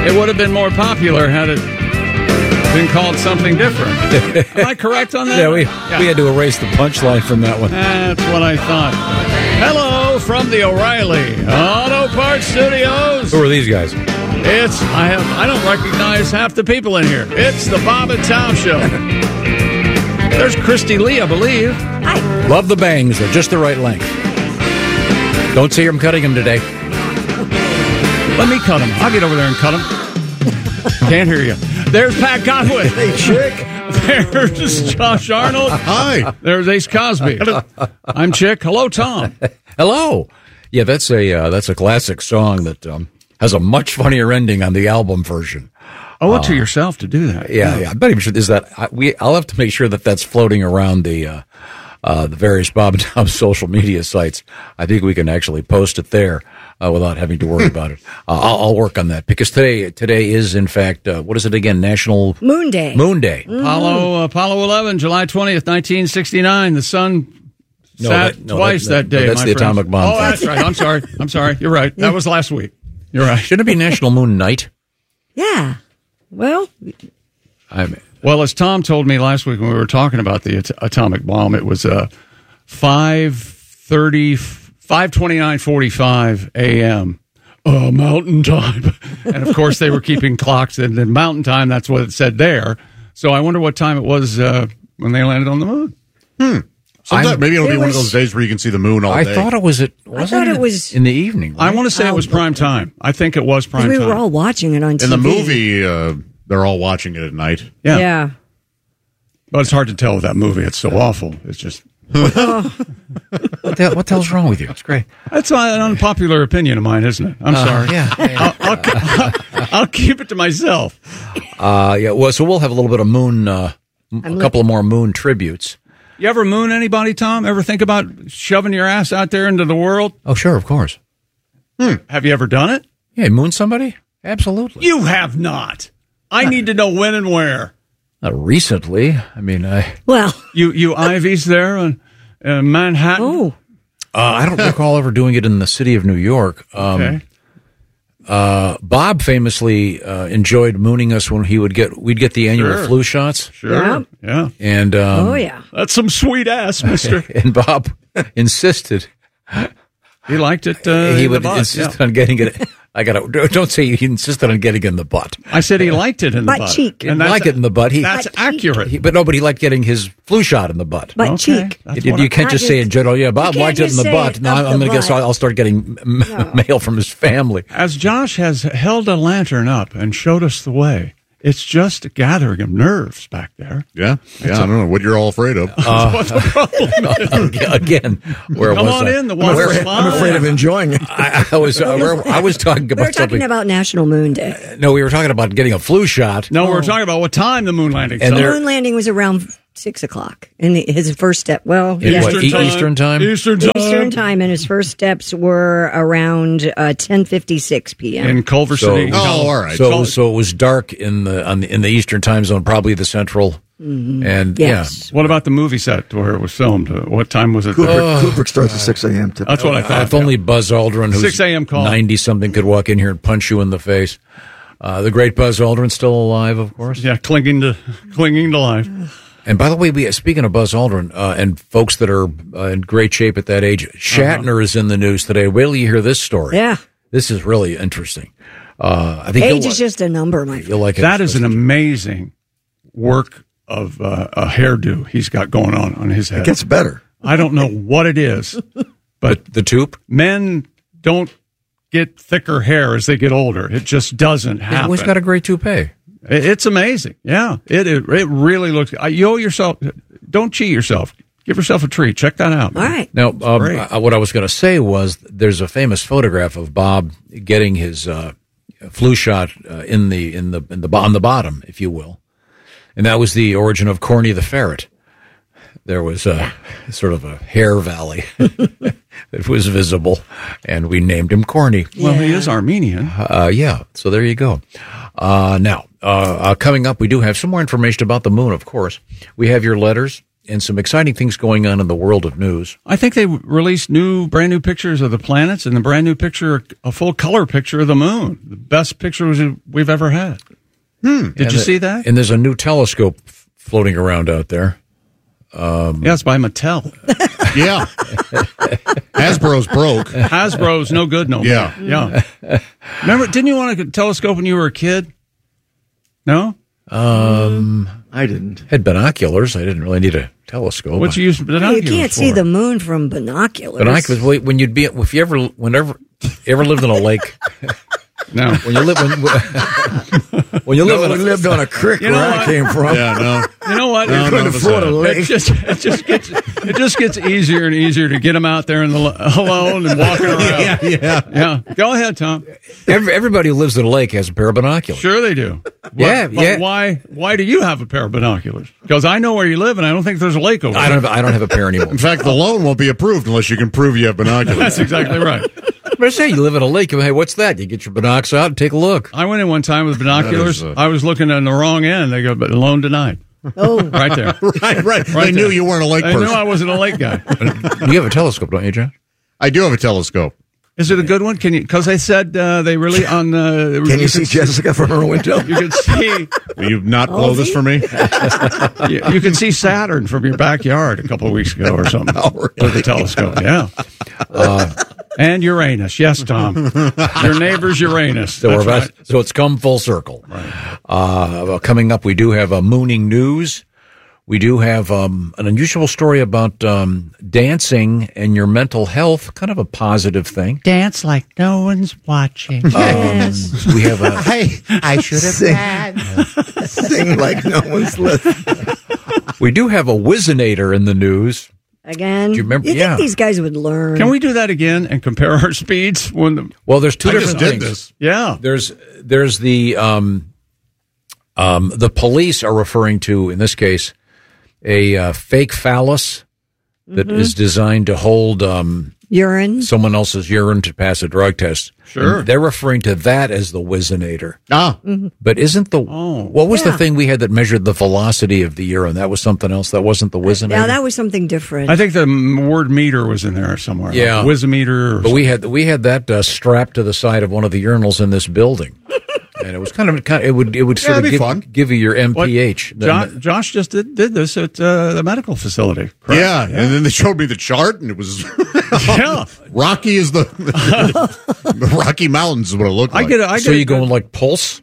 It would have been more popular had it been called something different. Am I correct on that? Yeah, we had to erase the punchline from that one. That's what I thought. Hello from the O'Reilly Auto Parts Studios. Who are these guys? I don't recognize half the people in here. It's the Bob and Tom Show. There's Christy Lee, I believe. Hi. Love the bangs. They're just the right length. Don't see I'm cutting them today. Let me cut them. I'll get over there and cut them. Can't hear you. There's Pat Godwin. Hey, Chick. There's Josh Arnold. Hi. There's Ace Cosby. I'm Chick. Hello, Tom. Hello. Yeah, that's a classic song that has a much funnier ending on the album version. Owe it to yourself to do that. Yeah. I'm not even sure. I'll have to make sure that that's floating around the various Bob and Tom social media sites. I think we can actually post it there without having to worry about it. I'll work on that because today is in fact what is it again? National Moon Day. Moon Day. Apollo 11, July 20th, 1969. The sun sat twice that day. That's my the friends. atomic bomb. Oh, that's right. I'm sorry. You're right. That was last week. You're right. Shouldn't it be National Moon Night? Yeah. Well, Well, as Tom told me last week when we were talking about the atomic bomb, it was 5:29:45 a.m. Mountain Time, and of course they were keeping clocks and then Mountain Time. That's what it said there. So I wonder what time it was when they landed on the moon. Sometime, maybe it'll be one of those days where you can see the moon all day. I thought it was in the evening. Right? I want to say it was prime time. I think it was prime time. we were all watching it on TV. In the movie, they're all watching it at night. Yeah. But it's hard to tell with that movie. It's so awful. It's just... What the hell's wrong with you? It's great. That's an unpopular opinion of mine, isn't it? I'm sorry. Yeah. I'll keep it to myself. Well, so we'll have a little bit of moon, a couple of more moon tributes. You ever moon anybody, Tom? Ever think about shoving your ass out there into the world? Oh, sure, of course. Have you ever done it? Yeah, moon somebody? Absolutely. You have not. I need to know when and where. Recently. I mean, You Ivies there in Manhattan? Oh. I don't recall ever doing it in the city of New York. Okay. Bob famously enjoyed mooning us when we'd get the annual flu shots. Sure. Yeah. And That's some sweet ass, mister. And Bob insisted. He liked it. He would insist on getting it. Don't say he insisted on getting it in the butt. I said he liked it in the butt. Butt cheek. He didn't like it in the butt. That's accurate. But he liked getting his flu shot in the butt. Butt cheek. You can't just say in general, Bob liked it in the butt. No, I'm going to guess I'll start getting mail from his family. As Josh has held a lantern up and showed us the way, it's just a gathering of nerves back there. Yeah. I don't know what you're all afraid of. What the problem is. Again, where Come was on I? in. The I'm afraid of enjoying it. I was talking about We were talking about National Moon Day. No, we were talking about getting a flu shot. No, we're talking about what time the moon landing. And The started. moon landing was around 6 o'clock. And his first step, Eastern time? Eastern time, and his first steps were around 10:56 p.m. in Culver City. all right. So it was dark in the Eastern time zone, probably the Central. And Yes. What about the movie set where it was filmed? What time was it? Kubrick starts at 6 a.m. typically. That's what I thought. if only Buzz Aldrin, who's 6 a.m. call. 90-something, could walk in here and punch you in the face. The great Buzz Aldrin, still alive, of course. Yeah, clinging to life. And by the way, speaking of Buzz Aldrin and folks that are in great shape at that age, Shatner is in the news today. Wait till you hear this story. Yeah. This is really interesting. I think Age is just a number, my friend. you'll like it. That is an amazing work of a hairdo he's got going on his head. It gets better. I don't know what it is, but the tube. men don't get thicker hair as they get older. It just doesn't He's happen. always got a great toupee. It's amazing. Yeah, it really looks. You owe yourself. Don't cheat yourself. Give yourself a treat. Check that out. All right. Now, Great. what I was going to say was there's a famous photograph of Bob getting his flu shot on the bottom, if you will, and that was the origin of Corny the ferret. There was sort of a hair valley that was visible, and we named him Corny. Well, he is Armenian. So there you go. Now, coming up, we do have some more information about the moon, of course. We have your letters. some exciting things going on in the world of news. I think they released brand new pictures of the planets and the brand new picture, a full color picture of the moon. The best pictures we've ever had. Did you see that? And there's a new telescope floating around out there. Yeah, it's by Mattel. Yeah. Hasbro's broke. Hasbro's no good no more. Yeah. Remember, didn't you want a telescope when you were a kid? No? I didn't. Had binoculars. I didn't really need a telescope. What you use binoculars You can't for? see the moon from binoculars. Binoculars. When whenever you ever lived in a lake. No. When you live We lived on a creek where I came from. Yeah, no. You know what? No, couldn't afford a lake. It just gets easier and easier to get them out there alone and walking around. Yeah. Go ahead, Tom. everybody who lives in a lake has a pair of binoculars. Sure they do. Yeah, But why do you have a pair of binoculars? Because I know where you live, and I don't think there's a lake over there. I don't have a pair anymore. In fact, the loan won't be approved unless you can prove you have binoculars. That's exactly right. But I say you live in a lake. Hey, what's that? You get your binocs out and take a look. I went in one time with binoculars. That is, I was looking on the wrong end. They go, but loan denied. Oh, Right there. Right. They knew you weren't a lake They person. knew I wasn't a lake guy. You have a telescope, don't you, John? I do have a telescope. Is it a good one? Can you? Because they said they really on the. Can you see Jessica from her window? You can see. Will you not blow this for me? You can see Saturn from your backyard a couple of weeks ago or something with the telescope. Yeah. And Uranus. Yes, Tom. Your neighbor's Uranus. So, so it's come full circle. Right. Coming up, we do have mooning news. We do have an unusual story about dancing and your mental health, kind of a positive thing. Dance like no one's watching. yes. We have a I should have sing like no one's listening. we do have a Whizzinator in the news. Again. Do you remember? You Yeah. think these guys would learn? Can we do that again and compare our speeds? Well, there's two I different just did things. this. Yeah. There's the police are referring to, in this case, a fake phallus that is designed to hold urine? someone else's urine to pass a drug test. Sure. And they're referring to that as the Whizzinator. Ah, But isn't what was the thing we had that measured the velocity of the urine? That was something else. That wasn't the Whizzinator. Yeah, that was something different. I think the word meter was in there somewhere. Yeah. Like Whizzometer. But we had that strapped to the side of one of the urinals in this building. And it was kind of it would sort that'd be of fun. give you your MPH. Josh just did this at the medical facility. Correct? yeah. And then they showed me the chart, and it was Yeah. rocky as the Rocky Mountains is what it looked like. So you going like pulse?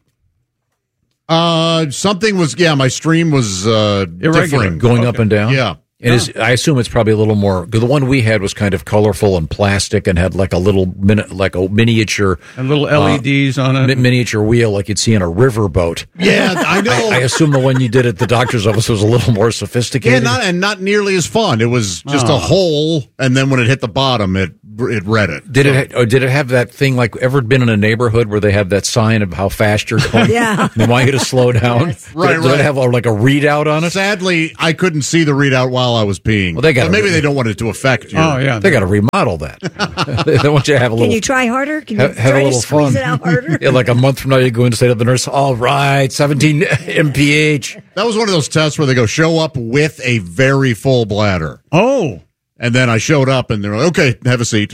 Something was, my stream was differing. Going up and down? Yeah. It is. I assume it's probably a little more. The one we had was kind of colorful and plastic and had like a little miniature, And little LEDs on it. miniature wheel like you'd see in a riverboat. Yeah, I know. I assume the one you did at the doctor's office was a little more sophisticated. not nearly as fun. It was just a hole, and then when it hit the bottom, it read it. Did it have that thing like ever been in a neighborhood where they have that sign of how fast you're going? Yeah. They want you to slow down. Yes. Right, Did it right. have like a readout on it? Sadly, I couldn't see the readout while I was peeing. Well, they got But maybe they don't want it to affect you. Oh, yeah. They got to remodel that. They want you to have a Can little. you try harder? Can you have a try to little squeeze fun. it out harder? Yeah, like a month from now, you go in and say to the nurse, "All right, 17 mph." That was one of those tests where they go, show up with a very full bladder. Oh. And then I showed up, and they're like, okay, have a seat.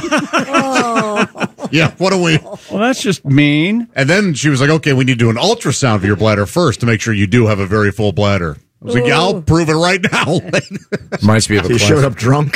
Yeah, what do we? Well, that's just mean. And then she was like, okay, we need to do an ultrasound of your bladder first to make sure you do have a very full bladder. I was like, yeah, I'll prove it right now. Reminds me of He showed up drunk.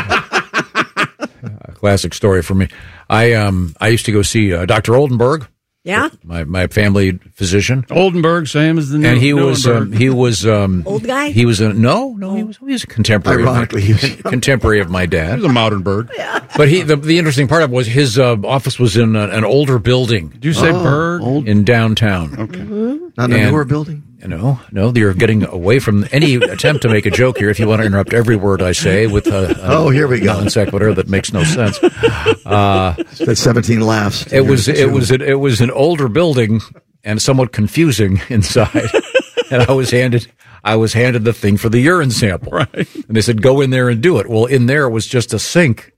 a classic story for me. I used to go see Dr. Oldenburg, Yeah? my family physician. Oldenburg, same as the new And he was Nuremberg. Old guy? He was he was a contemporary. Ironically, he was- contemporary of my dad. It was a modern bird. But the interesting part of it was his office was in an older building Did you say Berg? in downtown. Okay. Not a And- newer building. No, you're getting away from any attempt to make a joke here. If you want to interrupt every word I say with Oh, here we go. non sequitur that makes no sense. That's 17 laughs. It was an older building and somewhat confusing inside. And I was handed the thing for the urine sample. Right. And they said, go in there and do it. Well, in there was just a sink.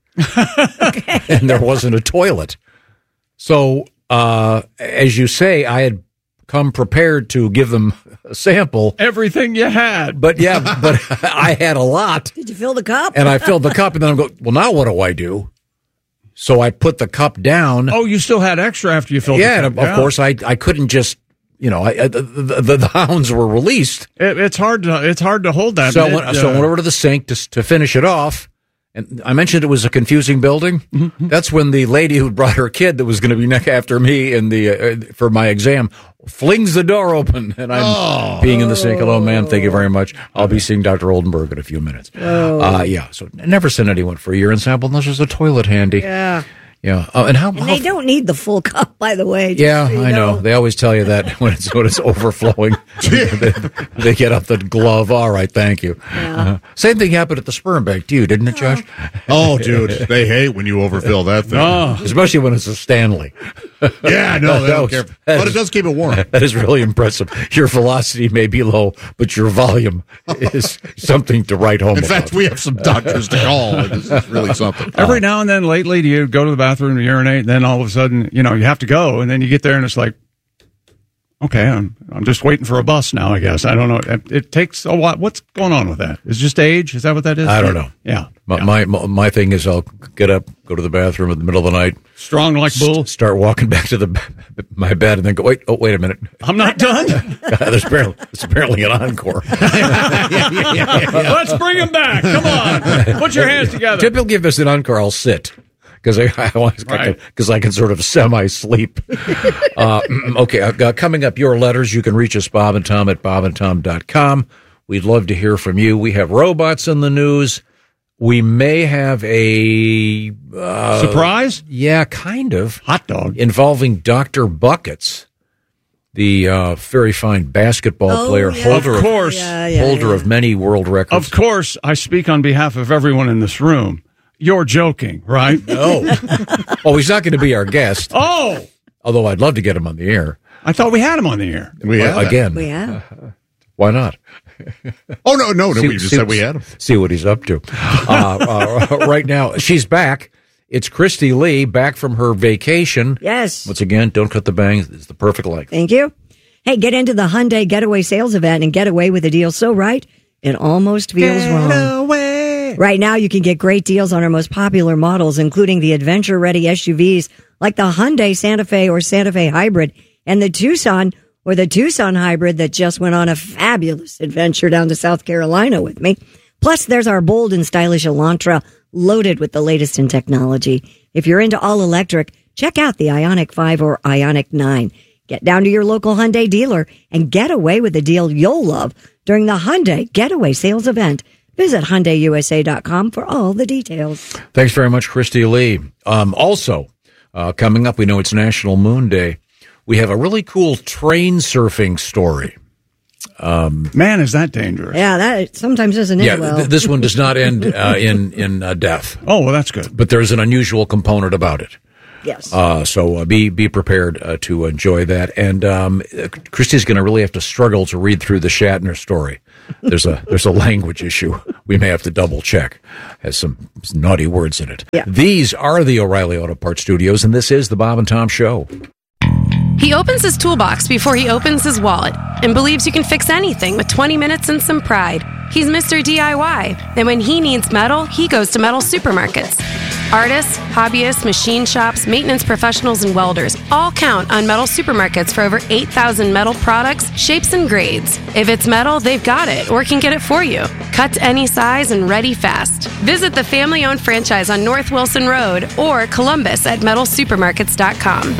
And there wasn't a toilet. So, as you say, I had come prepared to give them a sample. Everything you had. But I had a lot. Did you fill the cup? And I filled the cup, and then I'm going, well, now what do I do? So I put the cup down. Oh, you still had extra after you filled the cup. Yeah, and of course I couldn't just, the hounds were released. It's hard to hold that. So I went over to the sink to finish it off. And I mentioned it was a confusing building. Mm-hmm. That's when the lady who brought her kid that was going to be next after me for my exam flings the door open, and I'm peeing in the sink. Hello, ma'am. Thank you very much. I'll be seeing Dr. Oldenburg in a few minutes. So never send anyone for a urine sample unless there's a toilet handy. Yeah. Yeah, and they don't need the full cup, by the way. Yeah, so I know. They always tell you that when it's overflowing. they get up the glove. All right, thank you. Yeah. Same thing happened at the sperm bank to you, didn't it, Josh? Oh, dude, they hate when you overfill that thing. Especially when it's a Stanley. Yeah, no, they don't care. But it does keep it warm. That is really impressive. Your velocity may be low, but your volume is something to write home about. In fact, we have some doctors to call. This is really something. Every now and then, lately, do you go to the bathroom to urinate, and then all of a sudden, you have to go, and then you get there, and it's like, okay, I'm just waiting for a bus now, I guess. I don't know. It takes a while. What's going on with that? Is it just age? Is that what that is? I don't know. Yeah. My thing is I'll get up, go to the bathroom in the middle of the night. Strong like bull. Start walking back to my bed and then go, wait a minute. I'm not done. There's apparently an encore. Let's bring him back. Come on. Put your hands together. Typically, if it's an encore, I'll sit. Because I can sort of semi-sleep. Okay, coming up, your letters. You can reach us, Bob and Tom, at bobandtom.com. We'd love to hear from you. We have robots in the news. We may have a... surprise? Yeah, kind of. Hot dog. Involving Dr. Buckets, the very fine basketball player, holder of many world records. Of course, I speak on behalf of everyone in this room. You're joking, right? No. He's not going to be our guest. Oh! Although I'd love to get him on the air. I thought we had him on the air. Again. We have. Why not? Oh, no. We just said we had him. See what he's up to. Right now, she's back. It's Christy Lee, back from her vacation. Yes. Once again, don't cut the bangs. It's the perfect length. Thank you. Hey, get into the Hyundai Getaway sales event and get away with a deal so right, it almost feels wrong. Right now, you can get great deals on our most popular models, including the adventure-ready SUVs like the Hyundai Santa Fe or Santa Fe Hybrid and the Tucson or the Tucson Hybrid that just went on a fabulous adventure down to South Carolina with me. Plus, there's our bold and stylish Elantra loaded with the latest in technology. If you're into all-electric, check out the Ioniq 5 or Ioniq 9. Get down to your local Hyundai dealer and get away with a deal you'll love during the Hyundai Getaway sales event. Visit HyundaiUSA.com for all the details. Thanks very much, Christy Lee. Also, coming up, we know it's National Moon Day. We have a really cool train surfing story. Man, is that dangerous? Yeah, that sometimes doesn't end well. This one does not end in death. Oh, well, that's good. But there's an unusual component about it. Yes. So be prepared to enjoy that. And Christy's going to really have to struggle to read through the Shatner story. There's a language issue. We may have to double check. Has some naughty words in it. Yeah. These are the O'Reilly Auto Parts Studios, and this is the Bob and Tom Show. He opens his toolbox before he opens his wallet and believes you can fix anything with 20 minutes and some pride. He's Mr. DIY, and when he needs metal, he goes to metal supermarkets. Artists, hobbyists, machine shops, maintenance professionals, and welders all count on metal supermarkets for over 8,000 metal products, shapes, and grades. If it's metal, they've got it or can get it for you. Cut to any size and ready fast. Visit the family-owned franchise on North Wilson Road or Columbus at metalsupermarkets.com.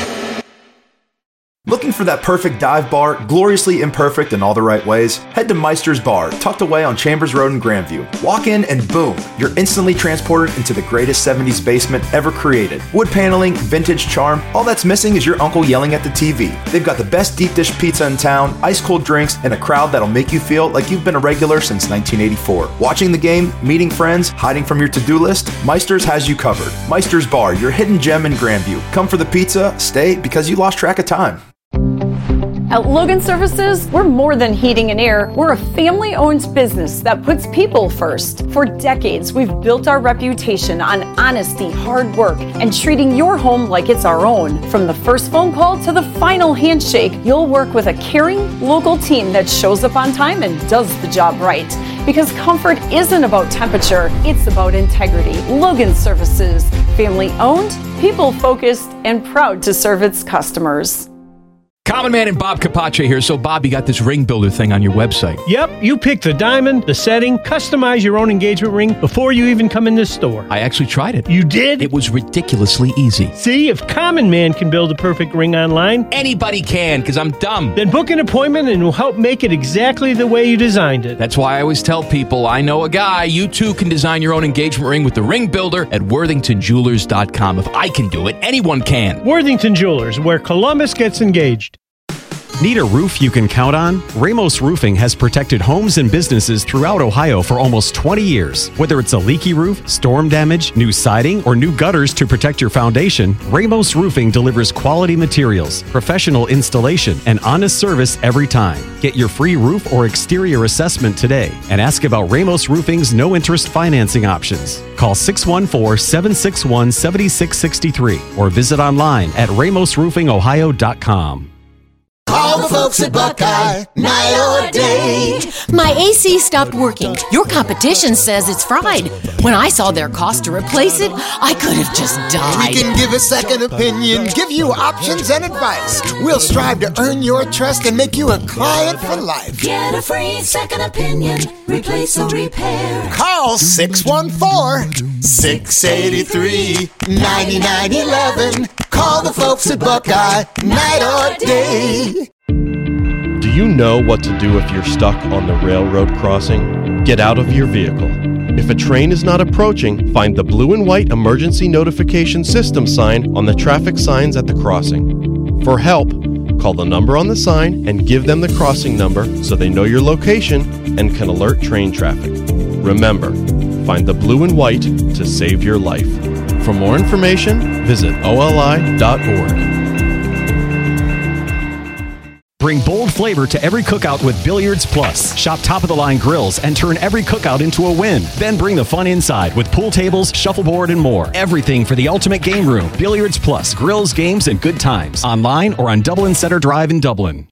Looking for that perfect dive bar, gloriously imperfect in all the right ways? Head to Meister's Bar, tucked away on Chambers Road in Grandview. Walk in and boom, you're instantly transported into the greatest 70s basement ever created. Wood paneling, vintage charm, all that's missing is your uncle yelling at the TV. They've got the best deep dish pizza in town, ice cold drinks, and a crowd that'll make you feel like you've been a regular since 1984. Watching the game, meeting friends, hiding from your to-do list, Meister's has you covered. Meister's Bar, your hidden gem in Grandview. Come for the pizza, stay because you lost track of time. At Logan Services, we're more than heating and air. We're a family-owned business that puts people first. For decades, we've built our reputation on honesty, hard work, and treating your home like it's our own. From the first phone call to the final handshake, you'll work with a caring, local team that shows up on time and does the job right. Because comfort isn't about temperature, it's about integrity. Logan Services, family-owned, people-focused, and proud to serve its customers. Common Man and Bob Capace here. So, Bob, you got this ring builder thing on your website. Yep, you pick the diamond, the setting, customize your own engagement ring before you even come in the store. I actually tried it. You did? It was ridiculously easy. See, if Common Man can build a perfect ring online, anybody can, because I'm dumb. Then book an appointment and we'll help make it exactly the way you designed it. That's why I always tell people, I know a guy. You too can design your own engagement ring with the ring builder at worthingtonjewelers.com. If I can do it, anyone can. Worthington Jewelers, where Columbus gets engaged. Need a roof you can count on? Ramos Roofing has protected homes and businesses throughout Ohio for almost 20 years. Whether it's a leaky roof, storm damage, new siding, or new gutters to protect your foundation, Ramos Roofing delivers quality materials, professional installation, and honest service every time. Get your free roof or exterior assessment today and ask about Ramos Roofing's no-interest financing options. Call 614-761-7663 or visit online at ramosroofingohio.com. Call the folks at Buckeye, night or day. My AC stopped working. Your competition says it's fried. When I saw their cost to replace it, I could have just died. We can give a second opinion, give you options and advice. We'll strive to earn your trust and make you a client for life. Get a free second opinion, replace or repair. Call 614-683-9911. Call the folks at Buckeye, night or day. Do you know what to do if you're stuck on the railroad crossing? Get out of your vehicle. If a train is not approaching, find the blue and white emergency notification system sign on the traffic signs at the crossing. For help, call the number on the sign and give them the crossing number so they know your location and can alert train traffic. Remember, find the blue and white to save your life. For more information, visit oli.org. Bring bold flavor to every cookout with Billiards Plus. Shop top-of-the-line grills and turn every cookout into a win. Then bring the fun inside with pool tables, shuffleboard, and more. Everything for the ultimate game room. Billiards Plus. Grills, games, and good times. Online or on Dublin Center Drive in Dublin.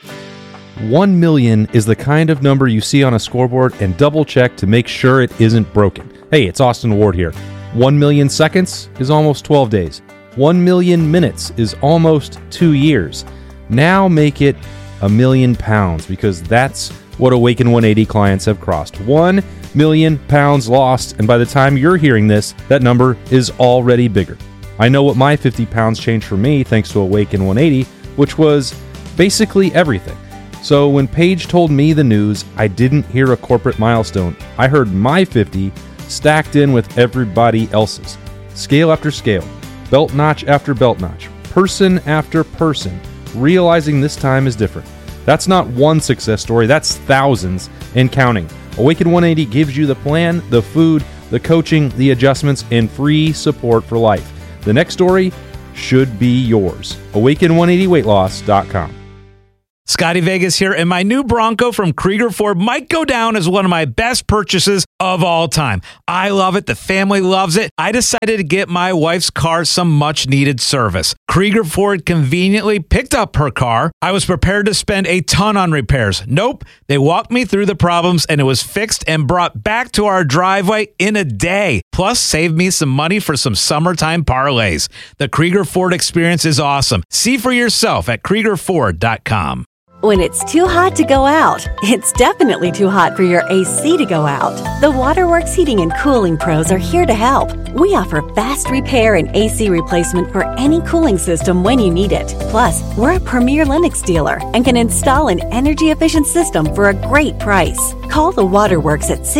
1 million is the kind of number you see on a scoreboard and double-check to make sure it isn't broken. Hey, it's Austin Ward here. 1 million seconds is almost 12 days. 1 million minutes is almost 2 years. Now make it £1 million, because that's what Awaken 180 clients have crossed. £1 million lost, and by the time you're hearing this, that number is already bigger. I know what my 50 pounds changed for me thanks to Awaken 180, which was basically everything. So when Paige told me the news, I didn't hear a corporate milestone. I heard my 50 stacked in with everybody else's. Scale after scale, belt notch after belt notch, person after person, realizing this time is different. That's not one success story, that's thousands and counting. Awaken 180 gives you the plan, the food, the coaching, the adjustments, and free support for life. The next story should be yours. Awaken180weightloss.com. Scotty Vegas here, and my new Bronco from Krieger Ford might go down as one of my best purchases of all time. I love it. The family loves it. I decided to get my wife's car some much-needed service. Krieger Ford conveniently picked up her car. I was prepared to spend a ton on repairs. Nope. They walked me through the problems, and it was fixed and brought back to our driveway in a day. Plus, saved me some money for some summertime parlays. The Krieger Ford experience is awesome. See for yourself at KriegerFord.com. When it's too hot to go out, it's definitely too hot for your AC to go out. The Waterworks Heating and Cooling Pros are here to help. We offer fast repair and AC replacement for any cooling system when you need it. Plus, we're a premier Lennox dealer and can install an energy-efficient system for a great price. Call the Waterworks at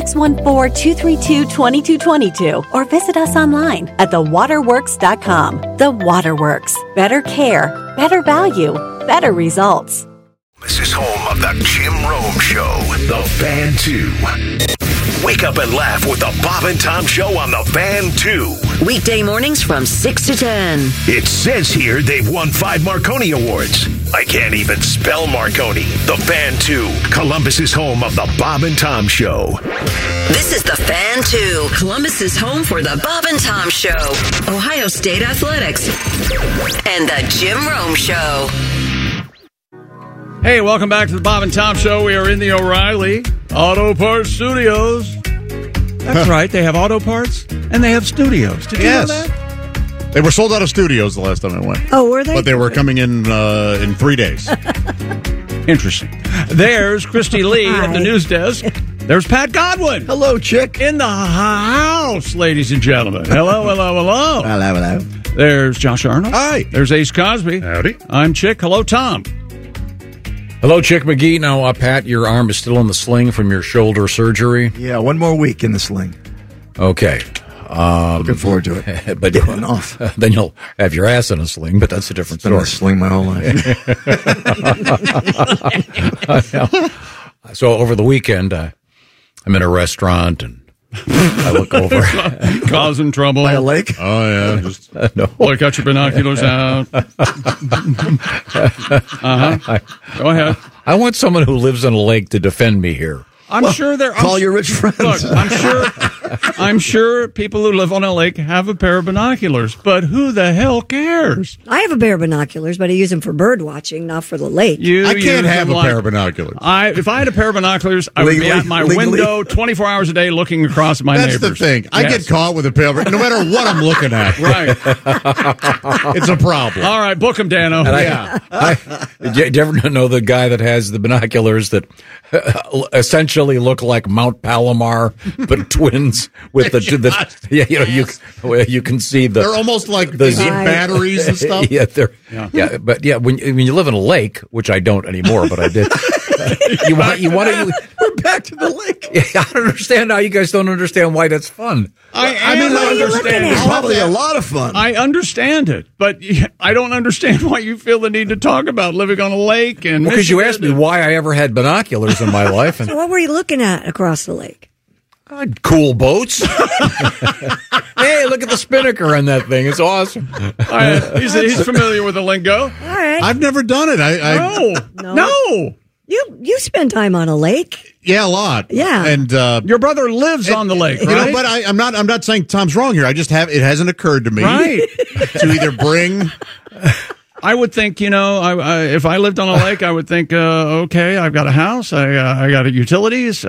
614-232-2222 or visit us online at thewaterworks.com. The Waterworks. Better care, better value, better results. This is home of the Jim Rome Show, The Fan 2. Wake up and laugh with the Bob and Tom Show on the Fan 2. Weekday mornings from 6 to 10. It says here they've won 5 Marconi Awards. I can't even spell Marconi. The Fan 2, Columbus's home of the Bob and Tom Show. This is the Fan 2, Columbus's home for the Bob and Tom Show, Ohio State Athletics, and the Jim Rome Show. Hey, welcome back to the Bob and Tom Show. We are in the O'Reilly Auto Parts Studios. That's right. They have auto parts and they have studios. Did you know that? They were sold out of studios the last time I went. Oh, were they? But they were coming in 3 days. Interesting. There's Christy Lee at the news desk. There's Pat Godwin. Hello, chick. In the house, ladies and gentlemen. Hello, hello, hello. Hello, hello. There's Josh Arnold. Hi. There's Ace Cosby. Howdy. I'm Chick. Hello, Tom. Hello, Chick McGee. Now, Pat, your arm is still in the sling from your shoulder surgery. Yeah, one more week in the sling. Okay. Looking forward to it. But Getting off. Then you'll have your ass in a sling, but that's a different Been in a story. sling my whole life. So over the weekend, I'm in a restaurant and I look over. Causing trouble. By a lake? Oh, yeah. Just No. Boy, got your binoculars out. Go ahead. I want someone who lives on a lake to defend me here. I'm sure there. Call your rich friends. Look, I'm sure people who live on a lake have a pair of binoculars, but who the hell cares? I have a pair of binoculars, but I use them for bird watching, not for the lake. I can't have a pair of binoculars. If I had a pair of binoculars, I would be at my window 24 hours a day looking across at my neighbors. That's the thing. I get caught with a pair of, no matter what I'm looking at. Right. It's a problem. All right, book them, Dano. Do you ever know the guy that has the binoculars that essentially look like Mount Palomar, but twins with you can see they're almost like the batteries and stuff. But when you live in a lake, which I don't anymore, but I did. We're back to the lake. I don't understand how you guys don't understand why that's fun. I understand. It's probably a lot of fun. I understand it, but I don't understand why you feel the need to talk about living on a lake. And because you asked me why I ever had binoculars in my life. And So what were you looking at across the lake? Cool boats. Hey, look at the spinnaker on that thing. It's awesome. He's familiar with the lingo. All right. I've never done it. No. You spend time on a lake. Yeah, a lot. Yeah. And your brother lives on the lake, right? You know, but I'm not saying Tom's wrong here. I just it hasn't occurred to me to either bring. I would think, if I lived on a lake, I would think, okay, I've got a house, I got utilities,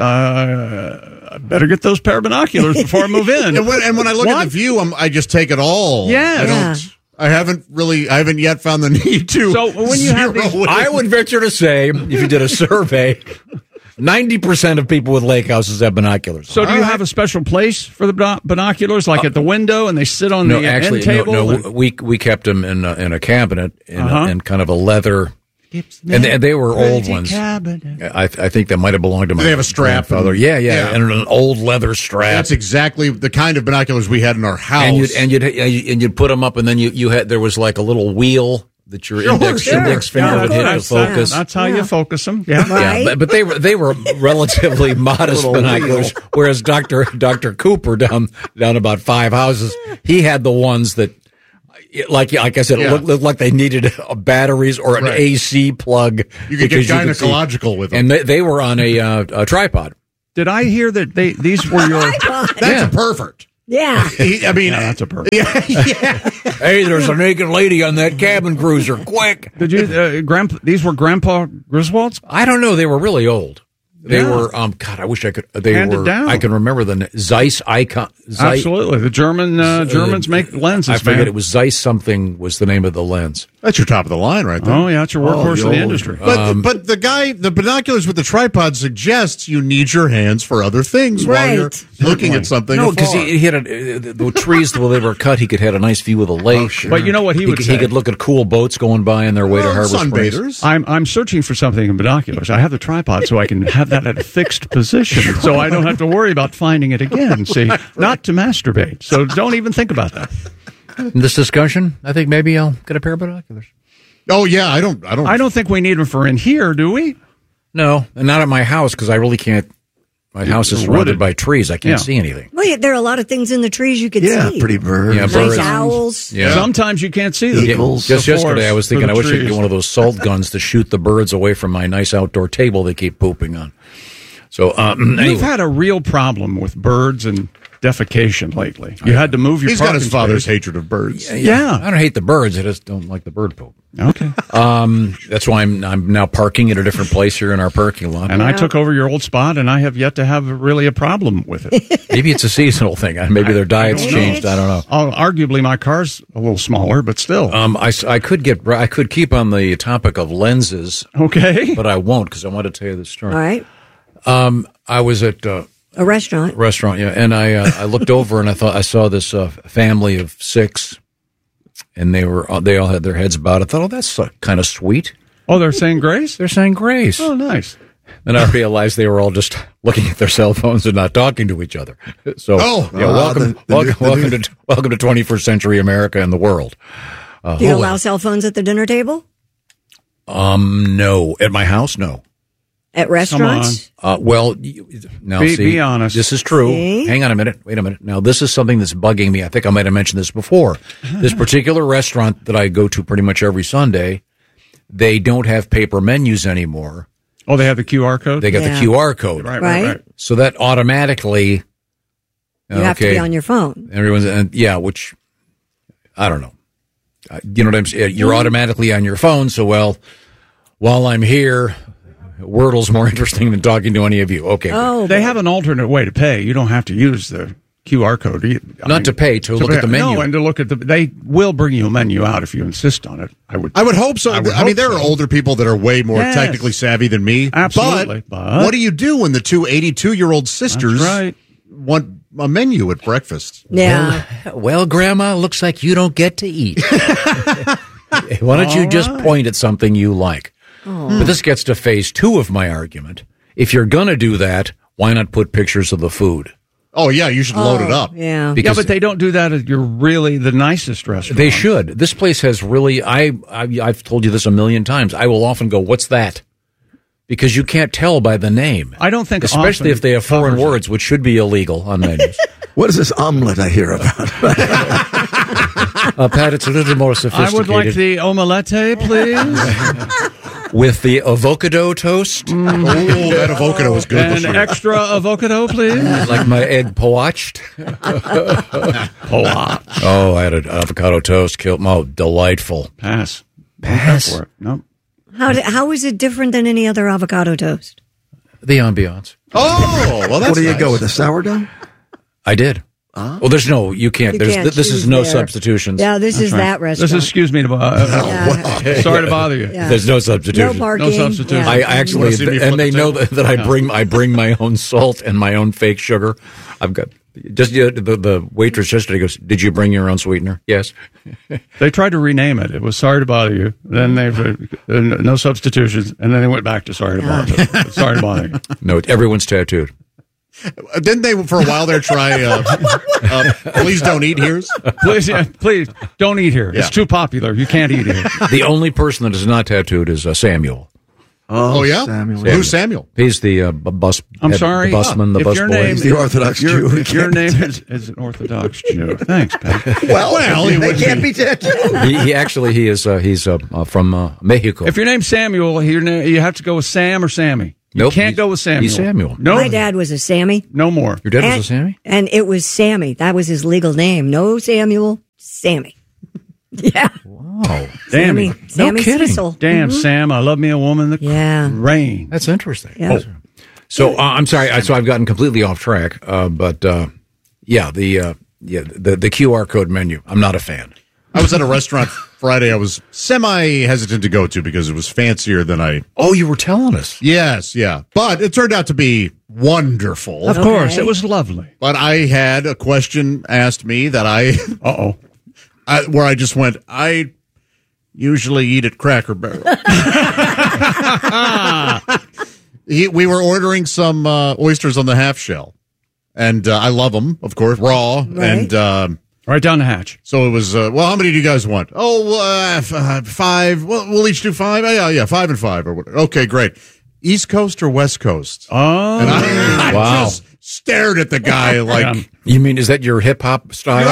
I better get those pair of binoculars before I move in. And when I look at the view, I just take it all. Yeah. I haven't yet found the need to. So when you have these, I would venture to say, if you did a survey, 90% of people with lake houses have binoculars. So do you have a special place for the binoculars, like at the window, and they sit on the end table? No, we kept them in a cabinet in kind of a leather. And they were old ones. I think that might have belonged to my They have a strap. grandfather. Yeah, and an old leather strap. That's exactly the kind of binoculars we had in our house. And you'd put them up, and then there was like a little wheel that your index finger would hit to focus. That's how you focus them. Yeah, right. But they were relatively modest binoculars. Whereas Dr. Cooper down about 5 houses, he had the ones that. Like I said, it looked like they needed batteries or an AC plug. You could get gynecological with them. And they were on a tripod. Did I hear that these were your... That's a pervert. Yeah. That's a pervert. Yeah. Hey, there's a naked lady on that cabin cruiser. Quick. Did you, these were Grandpa Griswold's? I don't know. They were really old. They were, God, I wish I could, down. I can remember the Zeiss icon. Absolutely. The Germans make lenses, I forget, it was Zeiss something was the name of the lens. That's your top of the line right there. Oh, yeah, it's your workhorse of the industry. But the binoculars with the tripod suggests you need your hands for other things while you're looking at something. No, because he had the trees, the way they were cut, he could have a nice view of the lake. Oh, sure. But you know what he would say? He could look at cool boats going by on their way to Harbor Springs. I'm searching for something in binoculars. I have the tripod so I can have that at a fixed position so I don't have to worry about finding it again. See, not to masturbate. So don't even think about that. In this discussion, I think maybe I'll get a pair of binoculars. Oh yeah, I don't think we need them for in here, do we? No, and not at my house because I really can't My house is surrounded by trees. I can't see anything. Well, there are a lot of things in the trees you could see. pretty birds. Yeah, nice birds. owls. Yeah. Sometimes you can't see them. Eagles. Just yesterday, I was thinking I wish I could trees. get one of those salt guns to shoot the birds away from my nice outdoor table they keep pooping on. So, anyway. You've had a real problem with birds and defecation lately. You had to move your He's got parking his father's space. hatred of birds. Yeah. I don't hate the birds. I just don't like the bird poop. Okay. That's why I'm now parking at a different place here in our parking lot. And I took over your old spot, and I have yet to have really a problem with it. Maybe it's a seasonal thing. Maybe their diet's changed. I don't know. Arguably, my car's a little smaller, but still. I could keep on the topic of lenses. Okay. But I won't because I want to tell you the story. All right. I was at a restaurant. Yeah, and I looked over and I saw this family of 6, and they all had their heads bowed. I thought, oh, that's kind of sweet. Oh, they're saying grace? They're saying grace. Oh, nice. And I realized they were all just looking at their cell phones and not talking to each other. So, welcome to 21st century America and the world. Do you allow cell phones at the dinner table? No. At my house, no. At restaurants? Well, now be honest. This is true. See? Hang on a minute. Wait a minute. Now, this is something that's bugging me. I think I might have mentioned this before. This particular restaurant that I go to pretty much every Sunday, they don't have paper menus anymore. Oh, they have the QR code? They got the QR code. Right. So that automatically... You have to be on your phone. Which, I don't know. You know what I'm saying? You're automatically on your phone, so, while I'm here... Wordle's more interesting than talking to any of you. Okay. Oh, they have an alternate way to pay. You don't have to use the QR code. To pay, to look at the menu. No, and to look at they will bring you a menu out if you insist on it. I would hope so. I mean, there are older people that are way more technically savvy than me. Absolutely. But what do you do when the two 82-year-old sisters want a menu at breakfast? Yeah. Well, Grandma, looks like you don't get to eat. Why don't you just point at something you like? But this gets to phase 2 of my argument. If you're going to do that, why not put pictures of the food? Oh, yeah, you should load it up. Yeah. But they don't do that at your really the nicest restaurant. They should. This place has really, I've told you this a million times. I will often go, what's that? Because you can't tell by the name. I don't think especially if they have foreign words, which should be illegal on menus. What is this omelet I hear about? Pat, it's a little more sophisticated. I would like the omelette, please. With the avocado toast. Oh, that avocado is good. And extra avocado, please. Like my egg poached. Oh, I had an avocado toast. Delightful. Pass. Pass. Nope. How is it different than any other avocado toast? The ambiance. Oh, well, that's What do you nice. go with, the sourdough? I did. Well, there's no, you can't. This is no substitutions. Yeah, this is that restaurant. This is, excuse me, sorry to bother you. Yeah. There's no substitution. No parking. No substitution. Yeah. I actually, and they know that I bring my own salt and my own fake sugar. I've got the waitress yesterday goes, "Did you bring your own sweetener?" Yes. They tried to rename it. It was sorry to bother you. Then they no substitutions, and then they went back to sorry to bother you. Sorry to bother you. No, everyone's tattooed. Didn't they, for a while there, try please don't eat here? Please don't eat here. Yeah. It's too popular. You can't eat here. The only person that is not tattooed is Samuel. Oh, yeah? Samuel. Who's Samuel? He's the bus. I'm sorry. The busman, the If bus your boy. name- He's the Orthodox Jew. If your name is an Orthodox Jew. Thanks, Pat. Well, he they would can't be tattooed. He actually he's from Mexico. If your name's Samuel, you have to go with Sam or Sammy. You Nope, can't go with Samuel. he's Samuel. No, My dad was a Sammy. no more. Your dad was a Sammy? And it was Sammy. That was his legal name. No Samuel, Sammy. Yeah. Wow. Sammy. Sammy kidding. Cecil. Damn, Sam, I love me a woman that rain. That's interesting. Yeah. So I'm sorry. So I've gotten completely off track. But the QR code menu. I'm not a fan. I was at a restaurant Friday I was semi-hesitant to go to because it was fancier than I... Oh, you were telling us. Yes, yeah. But it turned out to be wonderful. Of course, it was lovely. But I had a question asked me that where I just went, I usually eat at Cracker Barrel. We were ordering some oysters on the half shell. And I love them, of course, raw. Right. And... right down the hatch. So it was, well, how many do you guys want? Oh, 5. Well, we'll each do 5. Yeah, 5 and 5 or whatever. Okay, great. East Coast or West Coast? Oh, and I wow. just stared at the guy like... You mean, is that your hip-hop style?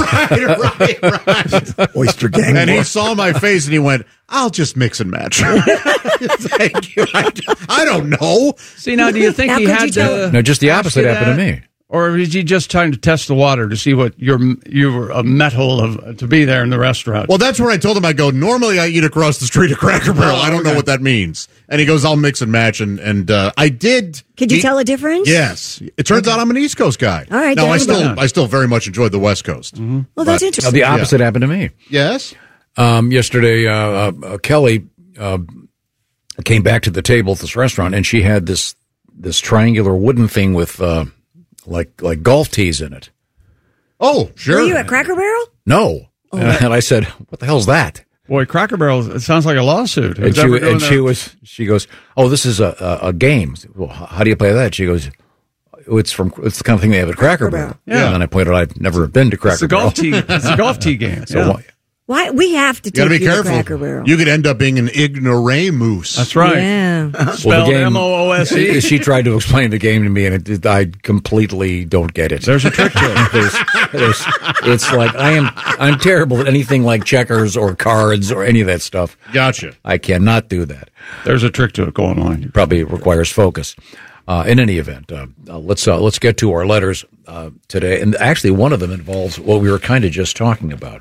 right. Oyster Gang. And he saw my face and he went, I'll just mix and match. Thank you. I don't know. See, now, do you think he had to... No, just the opposite happened to me. Or is he just trying to test the water to see what you were a metal of to be there in the restaurant? Well, that's when I told him, I go, normally I eat across the street at Cracker Barrel. I don't know what that means. And he goes, I'll mix and match. And I did. Could you tell a difference? Yes. It turns out I'm an East Coast guy. All right. No, I still very much enjoyed the West Coast. Mm-hmm. Well, that's interesting. The opposite happened to me. Yes. Yesterday, Kelly came back to the table at this restaurant, and she had this triangular wooden thing with like golf tees in it. Oh, sure. Were you at Cracker Barrel? No. Oh. And I said, "What the hell's that?" Boy, Cracker Barrel, it sounds like a lawsuit. She goes, "Oh, this is a game." Well, how do you play that? She goes, it's the kind of thing they have at Cracker Barrel. Yeah. And then I pointed out I'd never been to Cracker Barrel. It's a golf tee game. So Why we have to You gotta take be you to careful. Cracker Barrel? You could end up being an ignoramus. That's right. Yeah. Spelled M-O-O-S-E. She tried to explain the game to me, and I completely don't get it. There's a trick to it. It's like I'm terrible at anything like checkers or cards or any of that stuff. Gotcha. I cannot do that. There's a trick to it. Go online. It probably requires focus. In any event, let's get to our letters today, and actually one of them involves what we were kind of just talking about.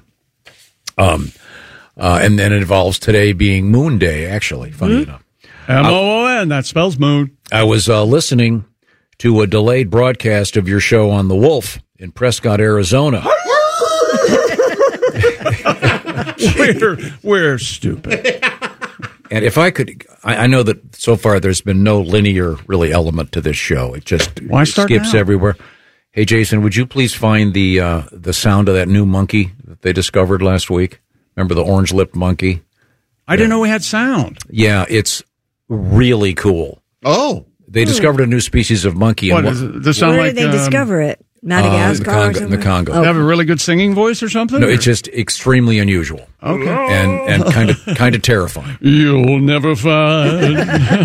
And then it involves today being Moon Day, actually, funny enough. M-O-O-N, that spells moon. I was listening to a delayed broadcast of your show on the Wolf in Prescott, Arizona. We're stupid. And if I could, I know that so far there's been no linear, really, element to this show. It just skips everywhere. Hey, Jason, would you please find the sound of that new monkey that they discovered last week? Remember the orange-lipped monkey? I didn't know we had sound. Yeah, it's really cool. Oh. They discovered a new species of monkey. What does it sound Where like? did they discover it? Madagascar or something? In the Congo. Oh. They have a really good singing voice or something? No, it's just extremely unusual. Okay. And kind of terrifying. You'll never find.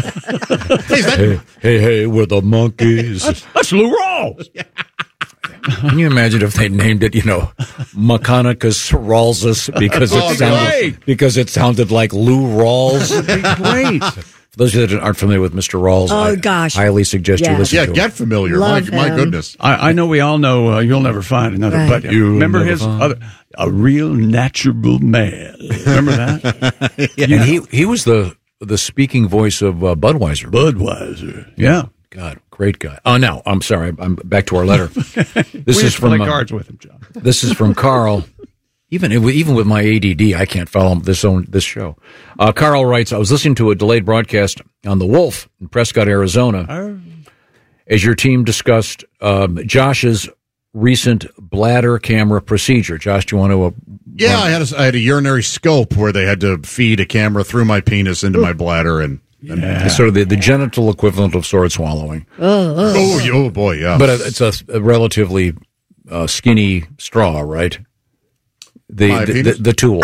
Hey, we're the monkeys. That's Lou Rawls. Can you imagine if they named it, Mechanicus Rawlsus because it sounded like Lou Rawls? That'd be great. For those of you that aren't familiar with Mr. Rawls, I highly suggest you listen to him. Yeah, get familiar. Love him. My goodness. I know we all know You'll Never Find Another, Right. but remember his other, A Real Natural Man. Remember that? Yeah. And he was the speaking voice of Budweiser. Budweiser. Yeah. God, great guy. Oh, now, I'm sorry. I'm back to our letter. This is from play cards with him, John. This is from Carl. Even with my ADD, I can't follow this show. Carl writes, I was listening to a delayed broadcast on the Wolf in Prescott, Arizona, as your team discussed Josh's recent bladder camera procedure. Josh, do you want to... Yeah, I had a urinary scope where they had to feed a camera through my penis into my bladder and it's sort of the genital equivalent of sword swallowing. Oh boy, yeah. But it's a relatively skinny straw, right? The tool.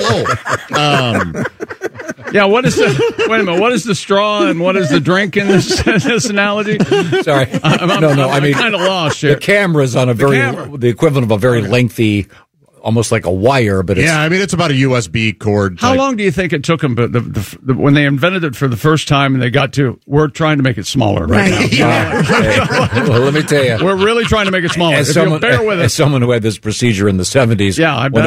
Yeah, what is what is the straw and what is the drink in this analogy? Sorry. I'm kind of lost here. The camera's on the equivalent of a very lengthy, almost like a wire, but it's about a USB cord. How long do you think it took them? But when they invented it for the first time, and they got to, we're trying to make it smaller right now. Well, let me tell you, we're really trying to make it smaller. Bear with us. As someone who had this procedure in the 70s, yeah, I bet. when